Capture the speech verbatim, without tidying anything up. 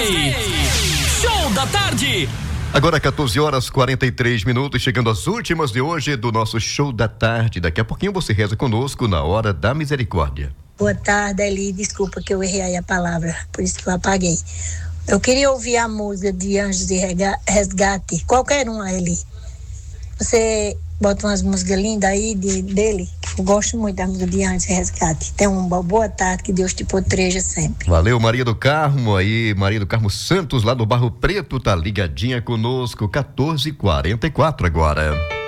três. Show da tarde. Agora quatorze horas e quarenta e três minutos, chegando às últimas de hoje do nosso Show da Tarde. Daqui a pouquinho você reza conosco na Hora da Misericórdia. Boa tarde, Eli. Desculpa que eu errei aí a palavra, por isso que eu apaguei. Eu queria ouvir a música de Anjos de Resgate, qualquer uma, Eli. Você bota umas músicas lindas aí de, dele. Eu gosto muito da música de Anjos de Resgate. Tenha uma boa tarde, que Deus te proteja sempre. Valeu, Maria do Carmo aí, Maria do Carmo Santos, lá do Barro Preto, tá ligadinha conosco, quatorze e quarenta e quatro agora.